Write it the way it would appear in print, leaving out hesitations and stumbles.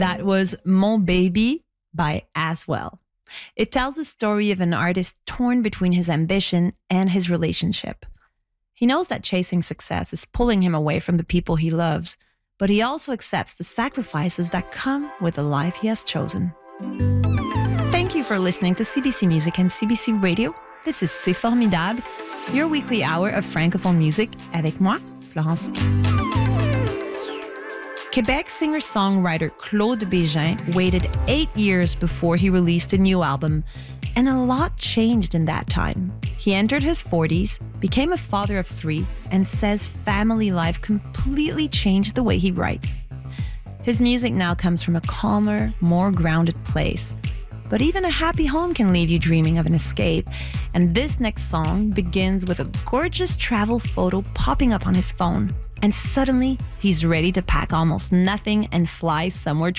That was Mon Baby by Aswell. It tells the story of an artist torn between his ambition and his relationship. He knows that chasing success is pulling him away from the people he loves, but he also accepts the sacrifices that come with the life he has chosen. Thank you for listening to CBC Music and CBC Radio. This is C'est Formidable, your weekly hour of francophone music avec moi, Florence. Quebec singer-songwriter Claude Bégin waited 8 years before he released a new album, and a lot changed in that time. He entered his 40s, became a father of 3, and says family life completely changed the way he writes. His music now comes from a calmer, more grounded place. But even a happy home can leave you dreaming of an escape. And this next song begins with a gorgeous travel photo popping up on his phone. And suddenly, he's ready to pack almost nothing and fly somewhere